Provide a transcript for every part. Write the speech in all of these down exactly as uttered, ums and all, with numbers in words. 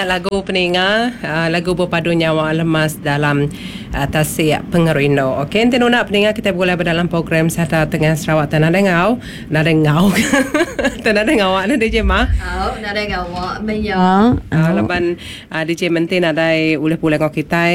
ingat lagu peninga, uh, lagu berpadu nyawa lemas dalam uh, tasik pengerindo. Okey, ente nak peninga kita boleh berdalam program Serta Tengah Sarawak Tanah Dengau. Nada ngau. Tanah Dengau ada D J mah. Oh, nada ngau menyang. Uh, leban uh, D J menti nadai uleh pulai ngau kita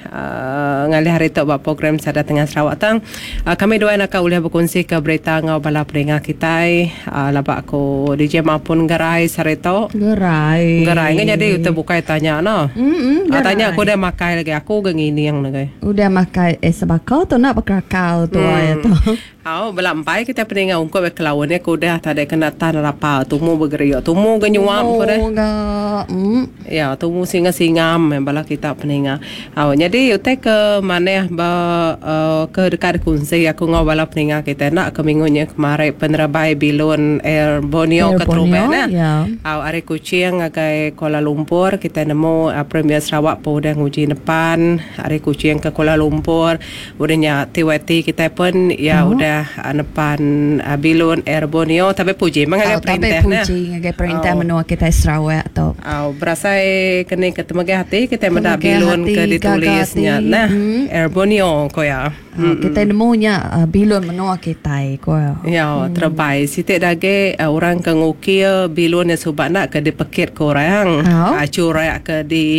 uh, ngalih hari tu buat program Serta Tengah Sarawak Tang. Uh, kami dua nak uleh berkongsi ke berita ngau bala peninga kita. Uh, labak aku D J mah pun gerai sarito. Gerai. Gerai kan jadi kita buka tanya no. Hmm, ah, tanya aku dah makai lagi aku gengini yang lagi. Udah makai eh sebab kau tu nak berkakao tu hmm. ya tu. Au belampai kita peninga ungko be kelawan ni aku dah tak ada kena tan rapa tumu bergerio tumu genyuam ko dah. Hmm. Ya tumu singa-singam bala kita peninga. Au jadi utek ke mana ba uh, ke dekat kunci aku ngau bala peninga kita nak ke minggunya kemarin penerabai bilon Air Borneo ke Trubena. Ya. Au are kucing agai Kuala Lumpur kita nemu uh, Premier Sarawak pun dah nguji depan are kucing ke Kuala Lumpur udahnya T W T kita pun ya oh. udah depan uh, bilon Air Borneo tapi puji mengagai oh, perintah tapi puji ngagai perintah oh. menua kita Sarawak tu. Au berasa kena ketemu hati kita mendak bilon ke ditulisnya nah hmm. Air Borneo ko ya. Oh, kita nemunya uh, bilon menua kita ko. Ya hmm. terbaik sitik dage uh, orang ke ngukir bilon yang subak nak ke dipekit ko orang oh. uh, curai ke di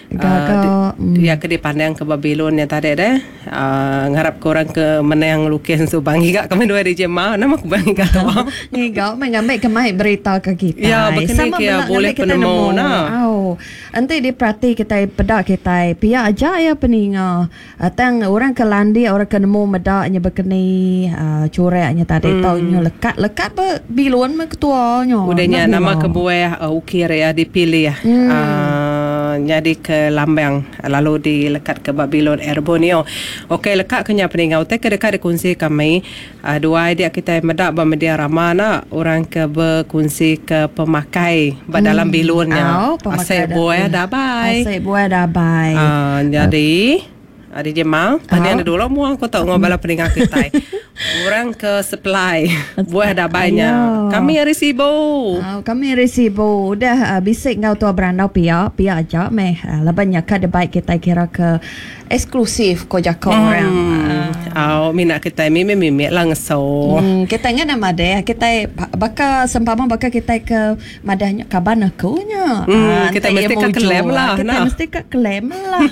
Uh, di, ya ke di pandang ke Babylon yang tadi dah uh, ngarap korang ke mana yang lukis subang gigak kami dua di jemaah nama aku bang gigak tu gigak mengambil kemai berita ke kita ya begini kia boleh penemu nah oh nanti di perhati kita pedak kita pihak aja ya peninga tang orang ke landi orang ke nemu medaknya berkeni uh, cureknya tadi hmm. taunya lekat lekat be bilon me ketuanya udahnya nama kebuah uh, ukir ya dipilih ya hmm. uh, jadi ke Lambang lalu dilekat ke Babylon Air Borneo. Okey lekat kenya peningau te ke dekat dikongsi kami uh, dua idea kita medak ba media ramana orang ke berkongsi ke pemakai ba hmm. dalam bilonnya. Oh, asyik buaya dabai. Asyik buaya dabai. Uh, jadi ada je mau pandai ada dulu mu aku tak ngobala peninggal kita. Orang ke supply buah dabainya. Kami resibo. Oh, kami resibo. Udah uh, bisik ngau tua berandau pia, pia aja meh. Uh, lebihnya kad baik kita kira ke eksklusif ko jako orang. Oh, minat kita mimi mimi langsung. Hmm, kita ingat nama deh. Kita baka sempama baka kita ke madahnya kabana ko nya. Hmm, kita mesti ke klaim lah. Kita mesti ke klaim lah.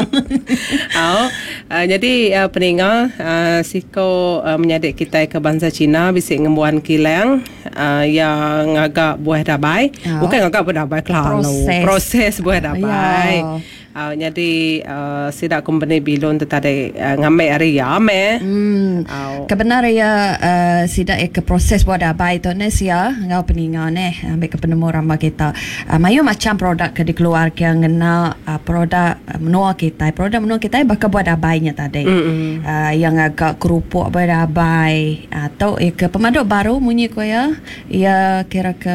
Oh, uh, jadi uh, peninga uh, siko uh, menyadik kita ke bangsa Cina bisik ngembuan kilang uh, yang agak buah dabai. Oh. Bukan agak buah dabai kelalo. Proses. Proses buah dabai. Ya. Uh, jadi uh, sidak company bilon tetade uh, ngambil hari ya me. Hmm. Oh. Kebenar ya uh, sidak ya ke proses buat dabai tu ne sia ngau peninga ne ambil ke penemu ramba kita. Uh, mayu macam produk ke dikeluarkan ngena uh, produk uh, menua kita. Produk menua kita bakal buat dabainya tadi. Mm-hmm. Uh, yang agak kerupuk buat dabai atau uh, ke pemaduk baru munyi ko ya. Ya kira ke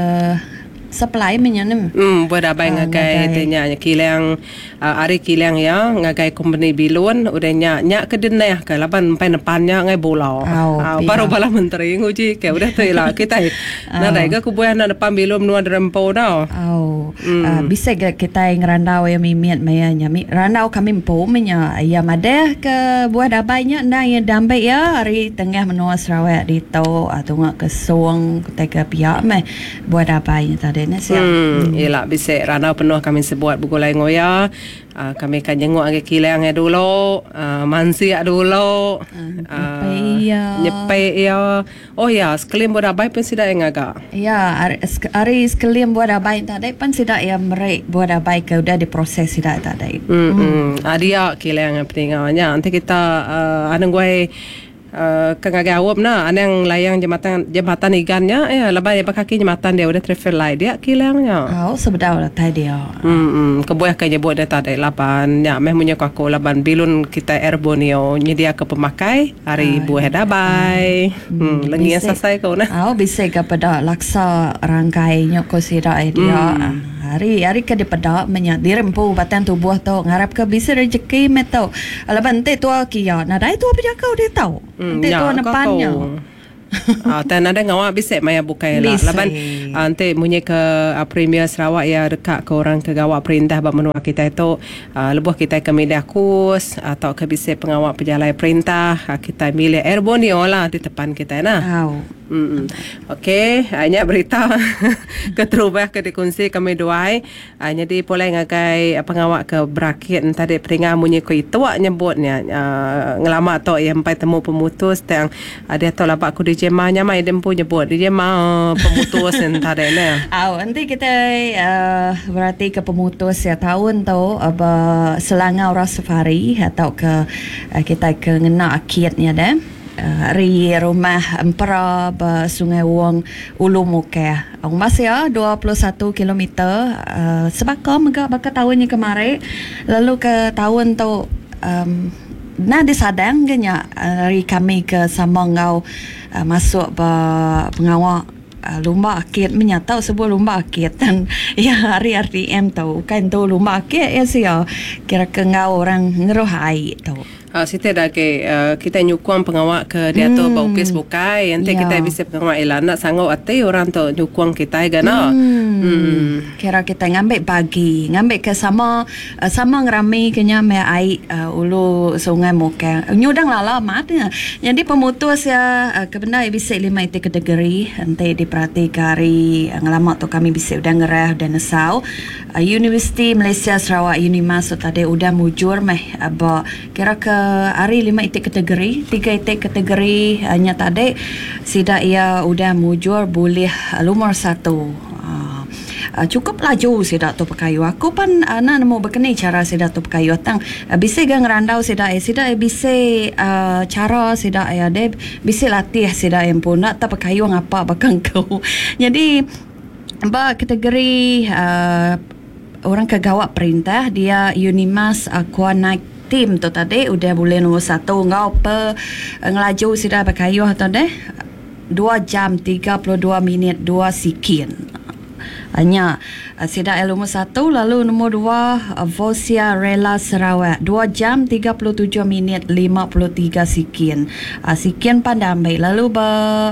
supply menyanam. Hmm, buat apa yang ngagai tanya kilang uh, ari kilang ya ngagai company bilon udah nyak nyak ke denah ke laban pai depannya ngai bola. Oh, uh, baru bala menteri nguji ke udah tu lah kita. Nah dai ke kubuah na depan bilon nuan rempo dah. Oh. Hmm. Uh, bisa ke kita ngerandau ya mimiat mayanya. Mi randau kami mpo menya ya madeh ke buah dabainya na ya dambai ya hari tengah menua Sarawak di tau atau ngak ke suang kita pihak meh buah dabainya tadi. Hmm, ialah bisa ranau penuh kami sebuat buku lain ngoya. Uh, kami akan jenguk lagi kilang dulu, uh, mansiak dulu, uh, nyepai ya. Oh ya, sekalian buat abai pun sidak yang agak. Ya, hari sekalian buat abai tadi pun sidak yang merek buat abai ke udah diproses sidak tadi. Hmm, hmm. Adia kilang yang pentingnya. Nanti kita uh, anu gue Uh, kengagawap na anang layang jembatan jembatan igannya eh lebay bakaki jembatan dia udah travel light dia kilangnya oh sebetul lah tadi dia hmm kebuah kaya buat dia tadi lapan ya meh punya aku laban bilun kita Air Borneo nyedia ke pemakai hari oh, buah dabai hmm, hmm lengi selesai kau nah oh bisa kepada laksa rangkainya ko sira dia hmm. hari hari ke depada menyak dirempu batan tubuh tu ngarap ke bisa rezeki meto laban te tua kia nah dai tu apa kau dia tahu Hmm, nanti ya, tuan depannya. Ah, tan ada ngawak bisik maya bukai lah. Laban ante munye ke uh, Premier Sarawak ya dekat ke orang ke gawak perintah bab menua kita itu uh, lebuh kita ke media kus atau ke bisik pengawak pejalan perintah uh, kita milih airborne lah di depan kita nah. Oh. Hmm. Okey, hanya berita keterubah ke dikunci kami doai. Uh, jadi boleh ngagai pengawak ke brakit tadi peringat munye ko itu wak nyebutnya uh, ngelama tok yang sampai temu pemutus tang ada tok lapak ku D J Ma nya mai dem punya nyebut D J Ma uh, pemutus tadi nah. Oh, nanti kita uh, berarti ke pemutus ya tahun tu apa Selangau Rastafari atau ke uh, kita ke ngena akidnya dah. Uh, di rumah Empera ba Sungai Wong Ulu Mukeh. Ang masih dua puluh satu kilometer uh, sebaka megak baka tahunnya kemarin. Lalu ke tahun tu um, na disadang ganya hari kami ke Samangau uh, masuk ba pengawal uh, lomba akid menyata sebuah lomba akid dan ya hari R T M tu kan tu lomba akid ya sih kira ke ngau orang ngerohai tu. Uh, kita dah ke uh, kita nyukuang pengawak ke dia tu hmm. baupis bukai nanti yeah. kita bisa pengawak ilan nak sanggup ati orang tu nyukuang kita gana. Hmm. hmm. Kira kita ngambil pagi ngambil ke sama uh, sama ngerami kenya me ai uh, ulu sungai Mukeh nyudang lala mata. Jadi pemutus ya uh, kebenda bisa lima itu kategori nanti diperhati hari uh, ngelamak tu kami bisa udah ngerah dan nesau uh, Universiti Malaysia Sarawak Unimas tadi udah mujur meh aba kira ke hari lima itik kategori, tiga itik kategori hanya tadi sida ia udah mujur boleh lumur satu. Uh, uh, cukup laju sida tu pekayu. Aku pun ana nemu begini cara sida tu pekayu tang uh, bisa gang randau sida eh sida eh bisa uh, cara sida ya de bisa latih sida yang pun nak tak pekayu ngapa bakang kau. Jadi ba kategori uh, orang kegawat perintah dia Unimas Aquanaik tim tu tadi udah boleh nombor satu ngau pe ngelaju sudah berkayuh tu deh dua jam tiga puluh dua minit dua sekian hanya sudah nombor satu lalu nombor dua Vosia Rela Sarawak dua jam tiga puluh tujuh minit lima puluh tiga sekian sekian pandamai lalu be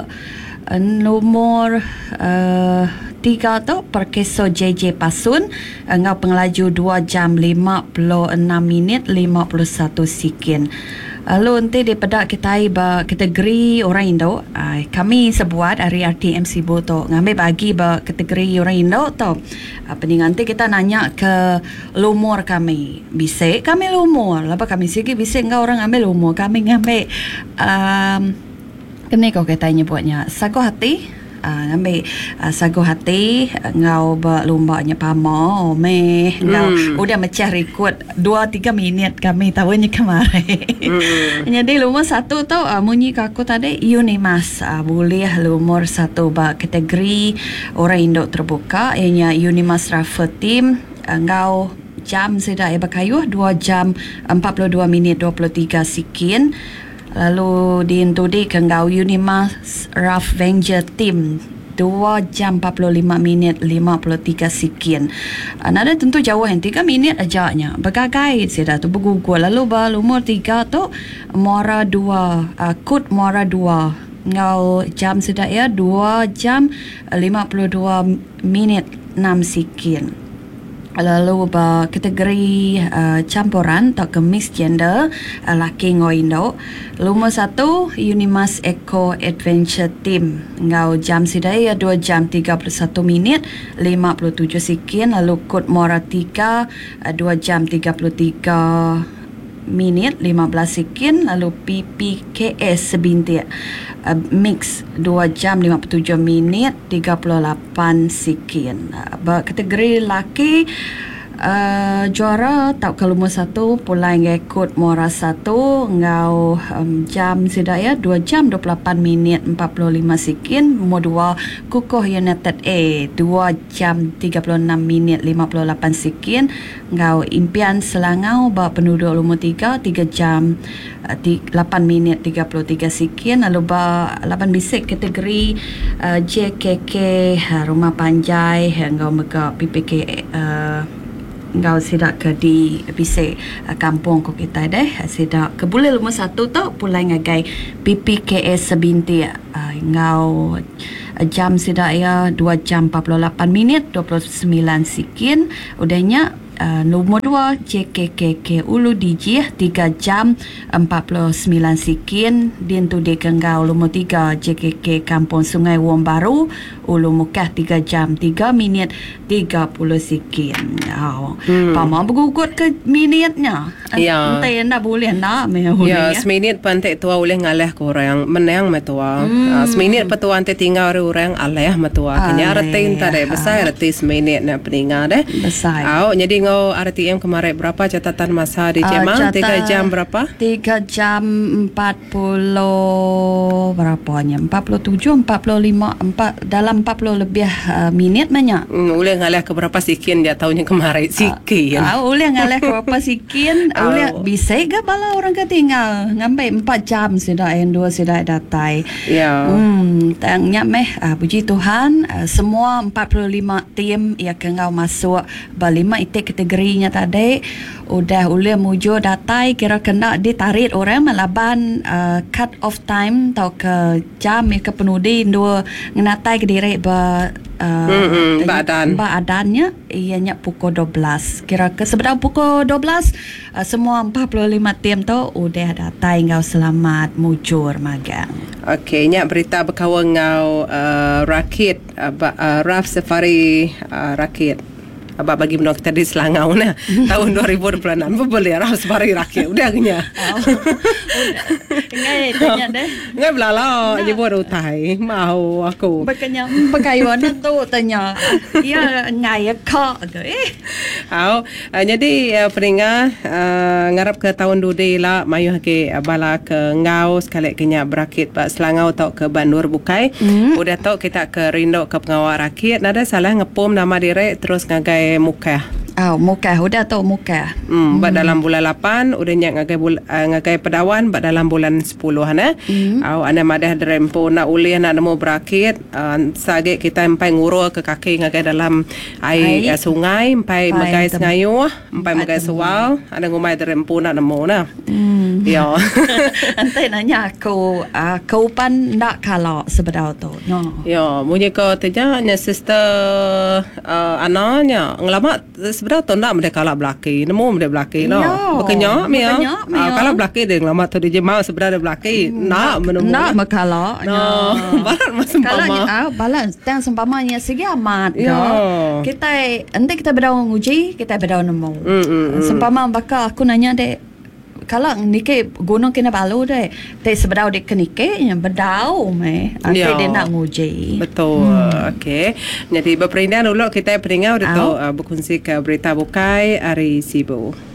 nomor uh, tiga tu Perkeso J J Pasun ngau pengelaju dua jam lima puluh enam minit lima puluh satu sekian. Lalu nanti daripada kita ba kategori orang Indo ay, kami sebuat hari R T M Sibu tu ngambil bagi ba kategori orang Indo tu apa ni nanti kita nanya ke lumur kami bisa kami lumur lepas kami sikit bisa engkau orang ambil lumur kami ngambil um, kena kau kata nyebutnya sagu hati. Uh, ngambil uh, sagu hati ngau berlombanya pama oh, meh ngau hmm. udah mecah rekod dua tiga minit kami tahunya kemarin hmm. jadi lumur satu tu uh, munyi aku tadi Unimas uh, boleh lumur satu ba kategori orang Indo terbuka ianya Unimas Raffle Team uh, ngau jam sudah ya berkayuh dua jam empat puluh dua minit dua puluh tiga sekian. Lalu diintudi ke ngau Unimas Rough Ranger Team dua jam empat puluh lima minit lima puluh tiga sekian. Nada tentu jauh yang tiga minit ajaknya. Bergagai sudah tu bergugul. Lalu ba lumur tiga tu Muara dua uh, Kut Muara dua ngau jam sudah ya dua jam lima puluh dua minit enam sekian. Lalu ba kategori uh, campuran atau ke mixed gender uh, laki ngau Indo lumur satu Unimas Eco Adventure Team ngau jam sidai dua jam tiga puluh satu minit lima puluh tujuh sekian. Lalu Kut Muara tiga uh, dua jam tiga puluh tiga minit lima belas sekian. Lalu P P K S sebintik uh, mix dua jam lima puluh tujuh minit tiga puluh lapan sekian. Uh, kategori laki uh, juara tak kalau lumur satu pulai ngikut Muara satu ngau um, jam sudah ya dua jam dua puluh lapan minit empat puluh lima sekian. Nomor dua Kukuh United A dua jam tiga puluh enam minit lima puluh lapan sekian. Ngau Impian Selangau ba penduduk lumur tiga tiga jam uh, lapan minit tiga puluh tiga sekian. Lalu ba lapan bisik kategori uh, J K K uh, Rumah Panjai ngau mega P P K uh, ngau sidak ke di bisik uh, kampung ko kita deh sidak ke boleh lumur satu tu pulai ngagai P P K S sebinti uh, ngau uh, jam sidak ya dua jam empat puluh lapan minit dua puluh sembilan sekian udahnya. Uh, nombor dua J K K K Ulu D J tiga jam empat puluh sembilan sekian. Din tu di Kenggau nombor tiga J K K Kampung Sungai Wong Baru Ulu Mukah tiga jam tiga minit tiga puluh sekian. Oh. Hmm. Pama bergugut ke minitnya. Ya. Entah yang dah boleh nak meh. Ya, seminit pantai tua boleh ngalih ko orang menang metua. Hmm. Uh, seminit petua ante tinggal orang alih metua. Kenya reti entah deh besar reti seminit nak peninggal deh. Besar. Au jadi ngau R T M kemarin berapa catatan masa di Jema? Tiga jam berapa? Tiga jam empat puluh berapanya? Empat puluh tujuh, empat puluh lima, empat dalam empat puluh lebih uh, minit banyak. Hmm, boleh ngalih ke berapa sekian dia tahunya kemarin sekian. Ah, uh, boleh ngalih ke berapa sekian? Boleh bisa ke bala orang ketinggal ngambil empat jam sudah yang dua sudah datai. Ya. Hmm, tangnya meh uh, puji Tuhan uh, semua empat puluh lima tim yang kengau masuk berlima itik kategori nya tadi udah ule mujo datai kira kena ditarik orang melaban uh, cut off time tau ke jam ke penudi dua ngenatai ke diri ba uh, mm-hmm, badan badannya ianya pukul dua belas kira ke sebenarnya pukul dua belas uh, semua empat puluh lima tim tu udah datai ngau selamat mujur magang. Okey, nyak berita berkawan ngau uh, rakit uh, uh, Raf Safari uh, rakit Abang bagi menolak kita di Selangau nah tahun dua ribu dua puluh enam boleh Raf Safari rakyat udah genya. Ngai tanya deh. Ngai belalo nyebut utai mau aku. Bekanya bekayuan tu tanya. Ya ngai kok eh. Au jadi peringat ngarap ke tahun dudi lah mayu ke bala ke ngau sekali kenya berakit Pak Selangau tau ke Bandur Bukai. Udah tau kita ke Rindo ke pengawal rakyat nada salah ngepom nama diri terus ngagai Mukah. Oh, Mukah udah tahu Mukah. Hmm, hmm. dalam bulan lapan udah nyak ngagai bul, uh, ngagai pedawan bak dalam bulan sepuluh ana. Hmm. Au ana madah drempo na uli na nemu berakit uh, sage kita empai nguro ke kaki ngagai dalam air uh, sungai empai megai sengayu, empai megai sewal ana ngumai drempo na nemu na. Hmm. Ya. Antai nanya aku uh, kau pan ndak kalau sebedau tu. No. Ya, munye ko teja nya sister uh, ananya ngelamat sebenarnya tu nak mereka kalah belaki nemu mereka belaki no bekenya mi ya kalau belaki dia ngelamat tu dia mau sebenarnya belaki nak menemu nak makala no barat masam kalau ah balas tang sempamanya segi amat no kita nanti kita berdaun uji kita berdaun nemu sempama bakal aku nanya dek kalau nike gunung kena balu deh, teh sebedau dek kenike yang berdau meh, nanti dia nak nguji. Betul, hmm. Okey. Jadi berperindah dulu kita peringat untuk uh, berkongsi ke berita bukai hari Sibu.